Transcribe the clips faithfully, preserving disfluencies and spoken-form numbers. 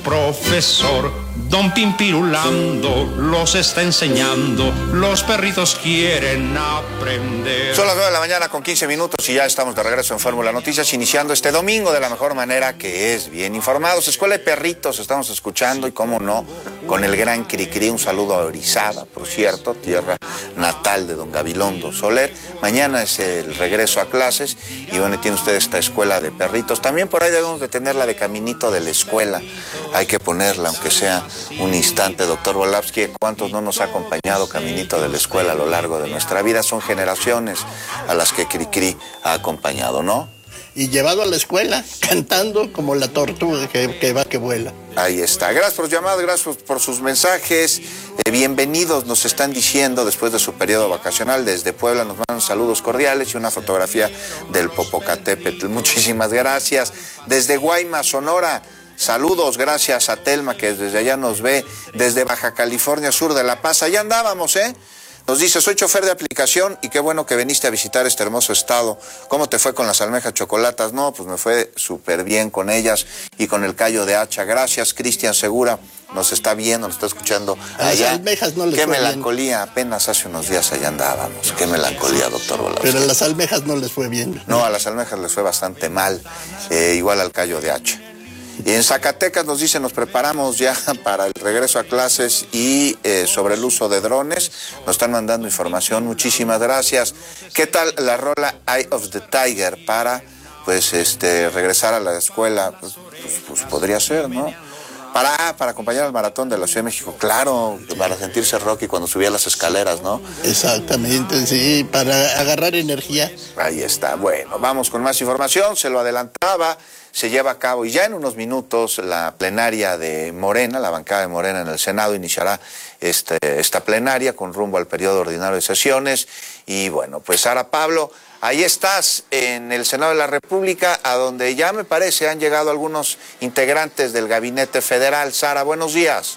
Profesor Don Pimpirulando los está enseñando, los perritos quieren aprender. Son las nueve de la mañana con quince minutos y ya estamos de regreso en Fórmula Noticias, iniciando este domingo de la mejor manera, que es bien informados. Escuela de Perritos estamos escuchando, y cómo no, con el gran Cricri. Un saludo a Orizaba, por cierto, tierra natal de don Gabilondo Soler. Mañana es el regreso a clases y bueno, tiene usted esta Escuela de Perritos. También por ahí debemos de tener la de Caminito de la Escuela. Hay que ponerla, aunque sea un instante, doctor Volavsky. ¿Cuántos no nos ha acompañado Caminito de la Escuela a lo largo de nuestra vida? Son generaciones a las que Cricri ha acompañado, ¿no? Y llevado a la escuela cantando como la tortuga que, que va que vuela. Ahí está. Gracias por sus llamadas, gracias por sus mensajes. Eh, bienvenidos, nos están diciendo después de su periodo vacacional desde Puebla. Nos mandan saludos cordiales y una fotografía del Popocatépetl. Muchísimas gracias. Desde Guaymas, Sonora. Saludos, gracias a Telma, que desde allá nos ve, desde Baja California Sur de La Paz. Allá andábamos, ¿eh? Nos dice, soy chofer de aplicación y qué bueno que viniste a visitar este hermoso estado. ¿Cómo te fue con las almejas chocolatas? No, pues me fue súper bien con ellas y con el callo de hacha. Gracias, Cristian Segura. Nos está viendo, nos está escuchando allá. Las almejas no les Qué fue melancolía, bien. Apenas hace unos días allá andábamos. Qué melancolía, doctor Volavsky. Pero a las almejas no les fue bien. No, a las almejas les fue bastante mal, eh, igual al callo de hacha. Y en Zacatecas nos dicen, nos preparamos ya para el regreso a clases y eh, sobre el uso de drones. Nos están mandando información, muchísimas gracias. ¿Qué tal la rola Eye of the Tiger para, pues, este, regresar a la escuela? Pues, pues, pues podría ser, ¿no? Para, para acompañar al maratón de la Ciudad de México, claro, para sentirse Rocky cuando subía las escaleras, ¿no? Exactamente, sí, para agarrar energía. Ahí está, bueno, vamos con más información, se lo adelantaba, se lleva a cabo y ya en unos minutos la plenaria de Morena, la bancada de Morena en el Senado iniciará este, esta plenaria con rumbo al periodo ordinario de sesiones y bueno, pues Sara Pablo, ahí estás en el Senado de la República, a donde ya me parece han llegado algunos integrantes del Gabinete Federal. Sara, buenos días.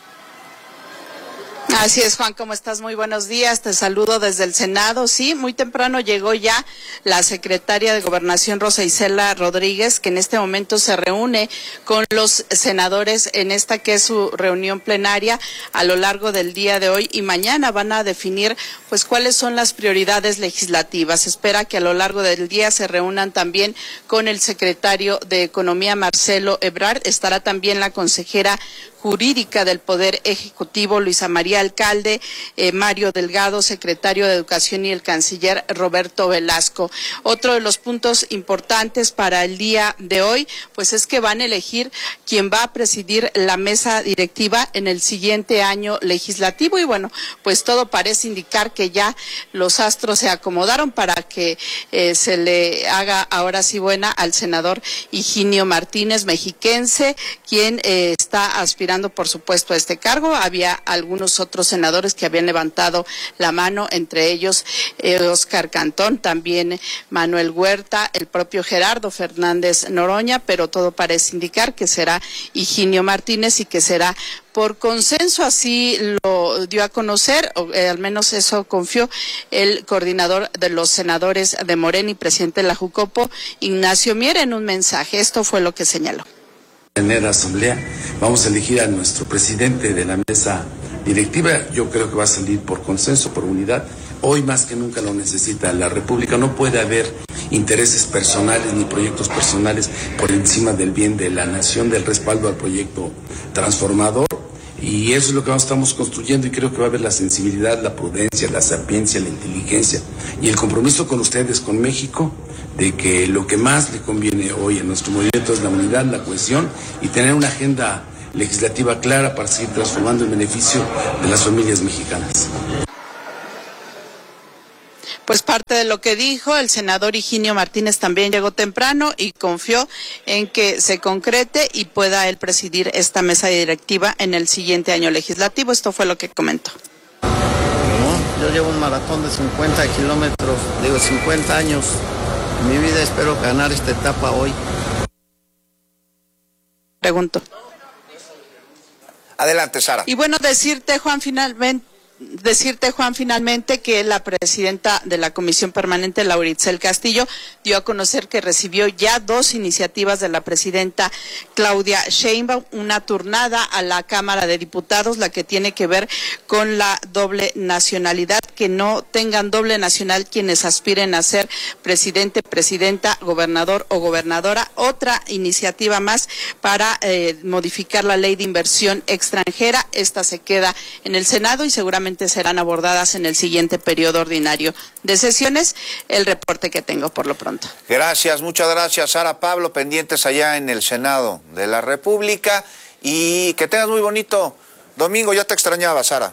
Así es, Juan, ¿cómo estás? Muy buenos días, te saludo desde el Senado. Sí, muy temprano llegó ya la secretaria de Gobernación, Rosa Isela Rodríguez, que en este momento se reúne con los senadores en esta que es su reunión plenaria a lo largo del día de hoy y mañana van a definir pues cuáles son las prioridades legislativas. Se espera que a lo largo del día se reúnan también con el secretario de Economía, Marcelo Ebrard, estará también la consejera jurídica del Poder Ejecutivo, Luisa María Alcalde, eh, Mario Delgado, secretario de Educación, y el canciller Roberto Velasco. Otro de los puntos importantes para el día de hoy, pues es que van a elegir quién va a presidir la mesa directiva en el siguiente año legislativo y bueno, pues todo parece indicar que ya los astros se acomodaron para que eh, se le haga ahora sí buena al senador Higinio Martínez, mexiquense, quien eh, está aspirando por supuesto a este cargo. Había algunos otros senadores que habían levantado la mano, entre ellos eh, Óscar Cantón, también Manuel Huerta, el propio Gerardo Fernández Noroña, pero todo parece indicar que será Higinio Martínez y que será por consenso, así lo dio a conocer, o eh, al menos eso confió el coordinador de los senadores de Morena y presidente de la Jucopo, Ignacio Mier, en un mensaje. Esto fue lo que señaló. En la asamblea vamos a elegir a nuestro presidente de la mesa directiva. Yo creo que va a salir por consenso, por unidad. Hoy más que nunca lo necesita la República. No puede haber intereses personales ni proyectos personales por encima del bien de la nación, del respaldo al proyecto transformador. Y eso es lo que estamos construyendo y creo que va a haber la sensibilidad, la prudencia, la sapiencia, la inteligencia y el compromiso con ustedes, con México, de que lo que más le conviene hoy a nuestro movimiento es la unidad, la cohesión y tener una agenda legislativa clara para seguir transformando el beneficio de las familias mexicanas. Pues parte de lo que dijo el senador Higinio Martínez también llegó temprano y confió en que se concrete y pueda él presidir esta mesa directiva en el siguiente año legislativo. Esto fue lo que comentó. No, yo llevo un maratón de cincuenta kilómetros, digo cincuenta años en mi vida, espero ganar esta etapa hoy. Pregunto. Adelante, Sara. Y bueno, decirte, Juan, finalmente decirte, Juan, finalmente que la presidenta de la Comisión Permanente, Laura Itzel Castillo, dio a conocer que recibió ya dos iniciativas de la presidenta Claudia Sheinbaum, una turnada a la Cámara de Diputados, la que tiene que ver con la doble nacionalidad, que no tengan doble nacional quienes aspiren a ser presidente, presidenta, gobernador o gobernadora. Otra iniciativa más para eh, modificar la ley de inversión extranjera. Esta se queda en el Senado y seguramente serán abordadas en el siguiente periodo ordinario de sesiones. El reporte que tengo por lo pronto. Gracias, muchas gracias, Sara Pablo, pendientes allá en el Senado de la República, y que tengas muy bonito domingo. Ya te extrañaba, Sara.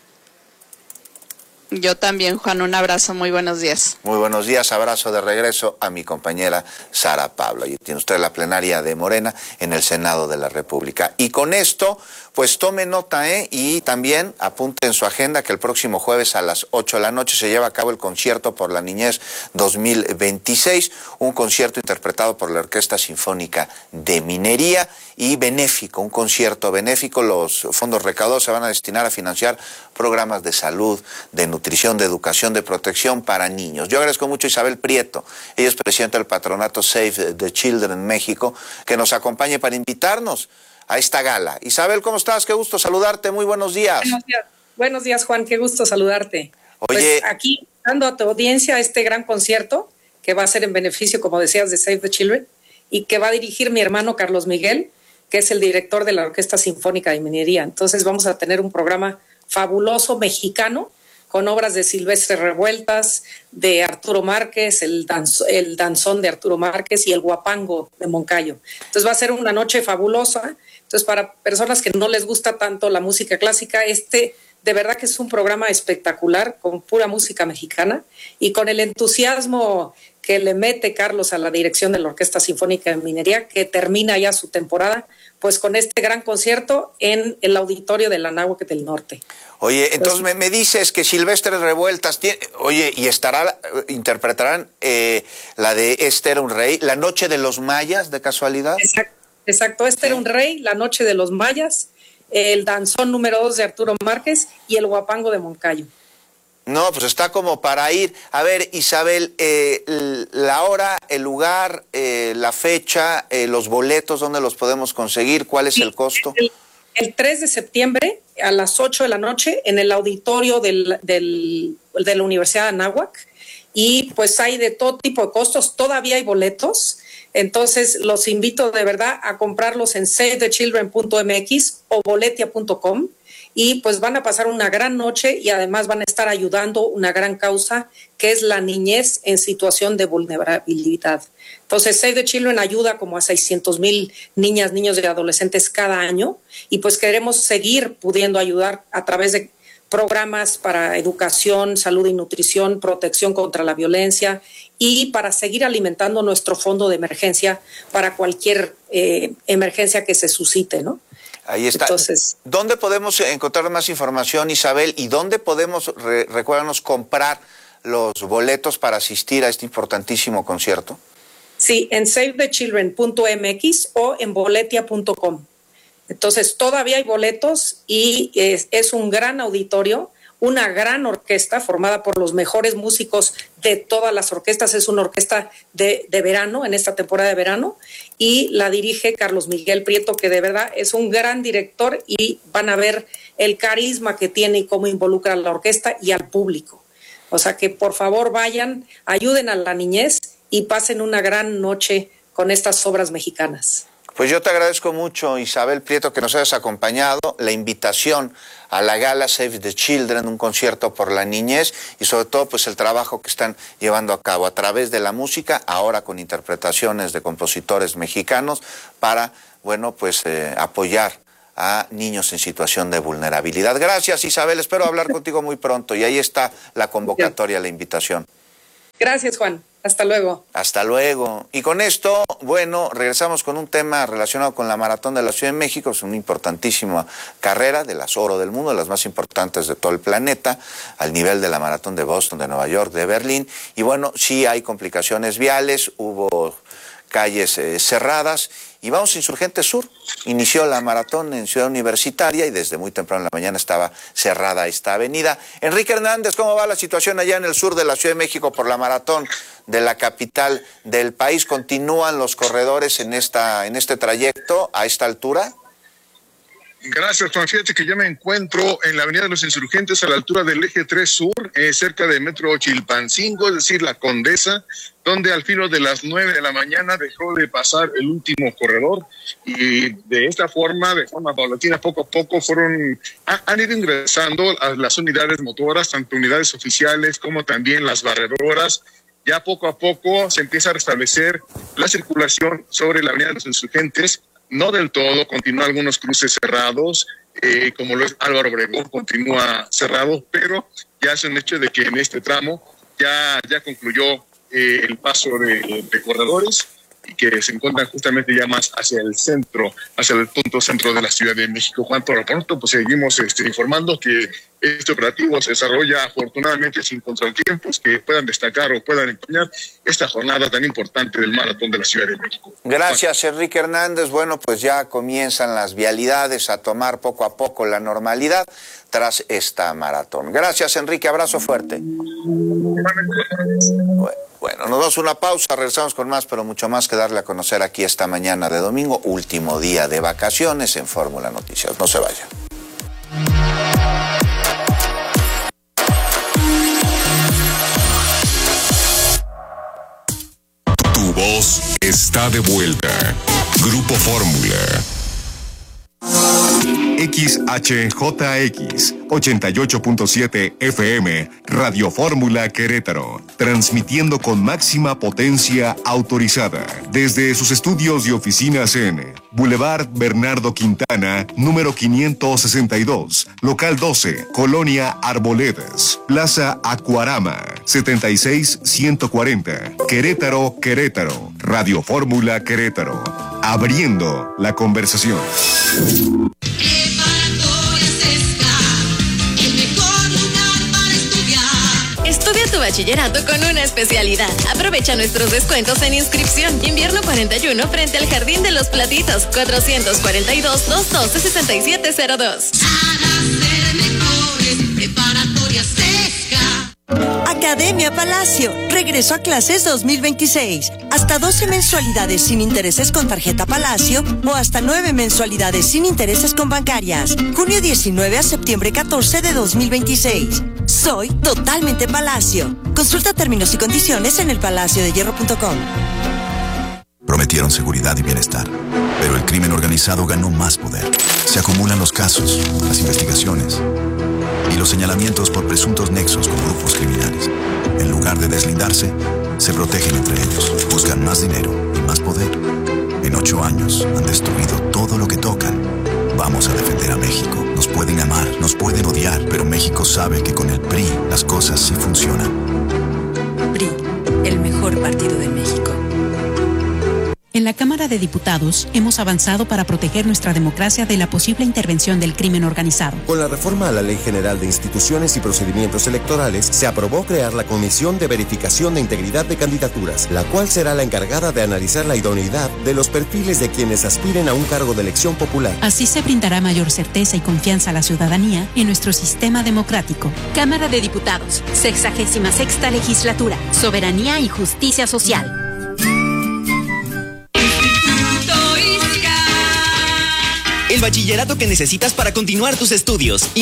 Yo también, Juan, un abrazo, muy buenos días. Muy buenos días, abrazo de regreso a mi compañera Sara Pablo. Y tiene usted la plenaria de Morena en el Senado de la República. Y con esto, pues tome nota, ¿eh? Y también apunte en su agenda que el próximo jueves a las ocho de la noche se lleva a cabo el Concierto por la Niñez dos mil veintiséis, un concierto interpretado por la Orquesta Sinfónica de Minería y benéfico, un concierto benéfico. Los fondos recaudados se van a destinar a financiar programas de salud, de nutrición, de educación, de protección para niños. Yo agradezco mucho a Isabel Prieto, ella es presidenta del patronato Save the Children México, que nos acompañe para invitarnos a esta gala. Isabel, ¿cómo estás? Qué gusto saludarte, muy buenos días. Buenos días, buenos días Juan, qué gusto saludarte. Oye, pues aquí dando a tu audiencia este gran concierto que va a ser en beneficio, como decías, de Save the Children, y que va a dirigir mi hermano Carlos Miguel, que es el director de la Orquesta Sinfónica de Minería. Entonces vamos a tener un programa fabuloso mexicano, con obras de Silvestre Revueltas, de Arturo Márquez, el, danz, el danzón de Arturo Márquez y el guapango de Moncayo. Entonces va a ser una noche fabulosa. Entonces, para personas que no les gusta tanto la música clásica, este de verdad que es un programa espectacular, con pura música mexicana y con el entusiasmo que le mete Carlos a la dirección de la Orquesta Sinfónica de Minería, que termina ya su temporada, pues con este gran concierto en el auditorio de la Anáhuac del Norte. Oye, entonces pues, me, me dices que Silvestre Revueltas tiene, oye, y estará, interpretarán eh, la de Este era un rey, La noche de los mayas, de casualidad. Exacto, exacto. Este sí. Era un rey, La noche de los mayas, el danzón número dos de Arturo Márquez y el guapango de Moncayo. No, pues está como para ir. A ver, Isabel, eh, la hora, el lugar, eh, la fecha, eh, los boletos, ¿dónde los podemos conseguir? ¿Cuál es sí, el costo? El, el tres de septiembre a las ocho de la noche en el auditorio del, del, de la Universidad de Anáhuac, y pues hay de todo tipo de costos, todavía hay boletos, entonces los invito de verdad a comprarlos en save the children punto m x o boletia punto com. Y pues van a pasar una gran noche y además van a estar ayudando una gran causa que es la niñez en situación de vulnerabilidad. Entonces Save the Children ayuda como a seiscientos mil niñas, niños y adolescentes cada año, y pues queremos seguir pudiendo ayudar a través de programas para educación, salud y nutrición, protección contra la violencia, y para seguir alimentando nuestro fondo de emergencia para cualquier eh, emergencia que se suscite, ¿no? Ahí está. Entonces, ¿dónde podemos encontrar más información, Isabel? ¿Y dónde podemos, re, recuérdanos, comprar los boletos para asistir a este importantísimo concierto? Sí, en save the children punto m x o en boletia punto com. Entonces, todavía hay boletos y es, es un gran auditorio, una gran orquesta formada por los mejores músicos de todas las orquestas. Es una orquesta de, de verano, en esta temporada de verano, y la dirige Carlos Miguel Prieto, que de verdad es un gran director, y van a ver el carisma que tiene y cómo involucra a la orquesta y al público. O sea que por favor vayan, ayuden a la niñez y pasen una gran noche con estas obras mexicanas. Pues yo te agradezco mucho, Isabel Prieto, que nos hayas acompañado, la invitación a la gala Save the Children, un concierto por la niñez, y sobre todo pues el trabajo que están llevando a cabo a través de la música, ahora con interpretaciones de compositores mexicanos, para, bueno, pues eh, apoyar a niños en situación de vulnerabilidad. Gracias, Isabel, espero hablar contigo muy pronto, y ahí está la convocatoria, la invitación. Gracias, Juan. Hasta luego. Hasta luego. Y con esto, bueno, regresamos con un tema relacionado con la Maratón de la Ciudad de México. Es una importantísima carrera de las oro del mundo, de las más importantes de todo el planeta, al nivel de la Maratón de Boston, de Nueva York, de Berlín. Y bueno, sí hay complicaciones viales, hubo calles eh, cerradas, y vamos a Insurgentes Sur. Inició la maratón en Ciudad Universitaria y desde muy temprano en la mañana estaba cerrada esta avenida. Enrique Hernández, ¿cómo va la situación allá en el sur de la Ciudad de México por la maratón de la capital del país? ¿Continúan los corredores en esta en este trayecto a esta altura? Gracias, Juan. Fíjate que yo me encuentro en la Avenida de los Insurgentes a la altura del Eje tres Sur, eh, cerca de Metro Chilpancingo, es decir, la Condesa, donde al filo de las nueve de la mañana dejó de pasar el último corredor y de esta forma, de forma paulatina, poco a poco fueron, ha, han ido ingresando a las unidades motoras, tanto unidades oficiales como también las barredoras. Ya poco a poco se empieza a restablecer la circulación sobre la Avenida de los Insurgentes. No del todo, continúan algunos cruces cerrados, eh, como lo es Álvaro Obregón, continúa cerrado, pero ya es un hecho de que en este tramo ya, ya concluyó eh, el paso de, de corredores y que se encuentran justamente ya más hacia el centro, hacia el punto centro de la Ciudad de México. Juan, por lo pronto, pues seguimos este, informando que este operativo se desarrolla afortunadamente sin contratiempos que puedan destacar o puedan empeñar esta jornada tan importante del maratón de la Ciudad de México. Gracias, Enrique Hernández. Bueno, pues ya comienzan las vialidades a tomar poco a poco la normalidad tras esta maratón. Gracias, Enrique. Abrazo fuerte. Bueno, nos damos una pausa, regresamos con más, pero mucho más que darle a conocer aquí esta mañana de domingo, último día de vacaciones en Fórmula Noticias. No se vayan. Tu voz está de vuelta. Grupo Fórmula. X H J X ochenta y ocho punto siete F M, Radio Fórmula Querétaro, transmitiendo con máxima potencia autorizada desde sus estudios y oficinas en Boulevard Bernardo Quintana, número quinientos sesenta y dos, local doce, Colonia Arboledas, Plaza Acuarama, setenta y seis ciento cuarenta, Querétaro, Querétaro, Radio Fórmula Querétaro, abriendo la conversación. Estudia tu bachillerato con una especialidad. Aprovecha nuestros descuentos en inscripción. Invierno cuarenta y uno frente al Jardín de los Platitos. cuatrocientos cuarenta y dos, doscientos doce, sesenta y siete cero dos. Para ser mejores, preparatoria Sesca. Academia Palacio. Regreso a clases dos mil veintiséis. Hasta doce mensualidades sin intereses con tarjeta Palacio o hasta nueve mensualidades sin intereses con bancarias. Junio diecinueve a septiembre catorce de dos mil veintiséis. Soy totalmente Palacio. Consulta términos y condiciones en el palacio de hierro punto com. Prometieron seguridad y bienestar, pero el crimen organizado ganó más poder. Se acumulan los casos, las investigaciones y los señalamientos por presuntos nexos con grupos criminales. En lugar de deslindarse, se protegen entre ellos, buscan más dinero y más poder. En ocho años han destruido todo lo que tocan. Vamos a defender a México. Nos pueden amar, nos pueden odiar, pero México sabe que con el P R I las cosas sí funcionan. P R I, el mejor partido de México. En la Cámara de Diputados hemos avanzado para proteger nuestra democracia de la posible intervención del crimen organizado. Con la reforma a la Ley General de Instituciones y Procedimientos Electorales, se aprobó crear la Comisión de Verificación de Integridad de Candidaturas, la cual será la encargada de analizar la idoneidad de los perfiles de quienes aspiren a un cargo de elección popular. Así se brindará mayor certeza y confianza a la ciudadanía en nuestro sistema democrático. Cámara de Diputados, sexagésima sexta legislatura, soberanía y justicia social. El bachillerato que necesitas para continuar tus estudios.